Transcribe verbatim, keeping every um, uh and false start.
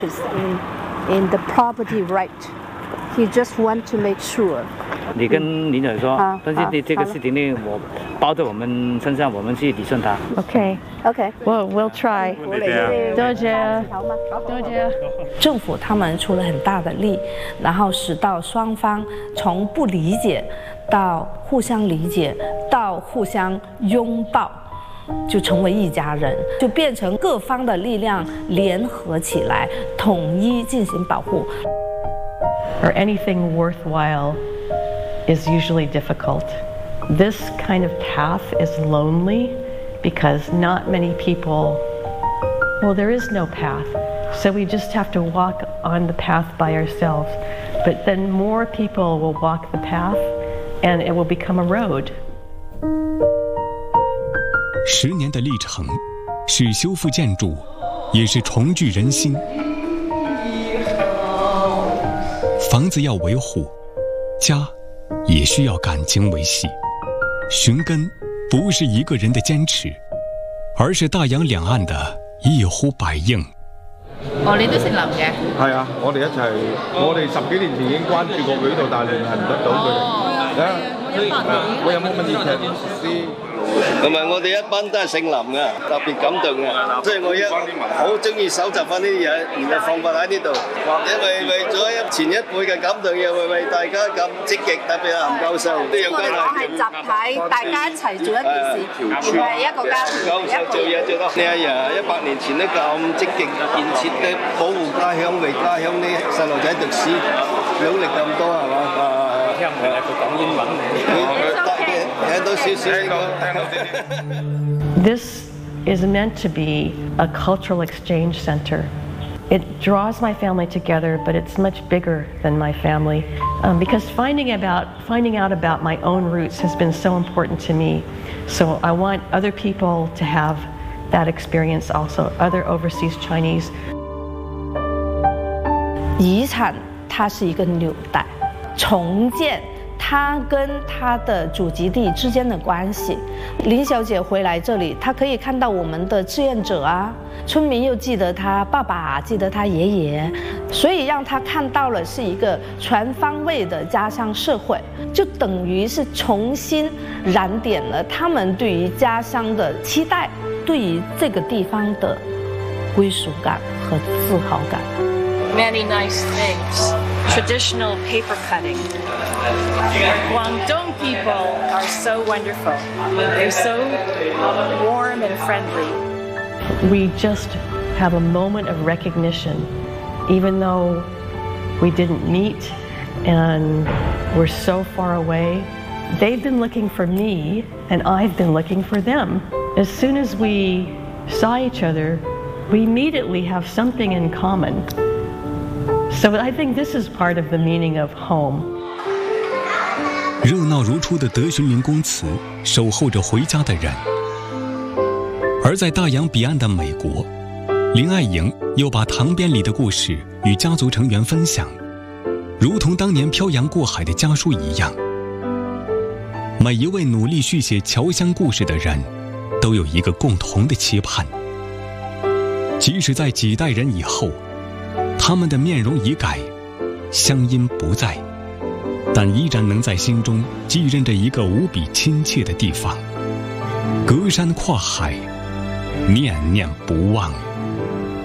in in the property right. He just want to make sure. 你跟林总说，但是你这个事情呢，我包在我们身上，我们去理顺它。 Okay, okay. Well, we'll try. 多谢，多谢。 政府他们出了很大的力，然后使到双方从不理解到互相理解，到互相拥抱，就成为一家人，就变成各方的力量联合起来，统一进行保护。 Or anything worthwhile is usually difficult. This kind of path is lonely because not many people, well, there is no path. So we just have to walk on the path by ourselves. But then more people will walk the path and it will become a road. 十年的历程，是修复建筑，也是重聚人心。房子要维护，家也需要感情维系。寻根不是一个人的坚持，而是大洋兩岸的一呼百應。 哦，你都姓林嘅？ 係啊，我哋一齊，我哋十幾年前已經關注過佢呢度，但係聯繫唔得到佢哋。啊，我有冇乜嘢睇？ 同埋我哋一班都係姓林嘅，特別感動嘅，所以我一好中意搜集翻呢啲嘢，然後放翻喺呢度，因為為咗前一輩嘅感動，又為為大家咁積極，特別係林教授都有關係。 我係集體，大家一齊做一件事，唔係一個家庭。 教授做嘢做得呢一日一百年前都咁積極建設嘅保護家鄉，為家鄉啲細路仔讀書努力咁多係嘛？聽唔明佢講英文。 This is meant to be a cultural exchange center. It draws my family together, but it's much bigger than my family um, because finding about finding out about my own roots has been so important to me. So I want other people to have that experience also, other overseas Chinese. 遗产它是一个纽带，重建他跟他的祖籍地之间的关系。林小姐回来这里，她可以看到我们的志愿者啊，村民又记得她爸爸，记得她爷爷，所以让她看到了是一个全方位的家乡社会，就等于是重新燃点了他们对于家乡的期待，对于这个地方的归属感和自豪感。 Many nice things. Traditional paper cutting. Guangdong people are so wonderful. They're so warm and friendly. We just have a moment of recognition, even though we didn't meet and we're so far away. They've been looking for me and I've been looking for them. As soon as we saw each other, we immediately have something in common. So I think this is part of the meaning of home. 热闹如初的德询明宫祠守候着回家的人，而在大洋彼岸的美国，林爱莹又把塘边里的故事与家族成员分享，如同当年漂洋过海的家书一样。每一位努力续写侨乡故事的人，都有一个共同的期盼，即使在几代人以后，他们的面容已改，乡音不在，但依然能在心中继任着一个无比亲切的地方，隔山跨海，念念不忘。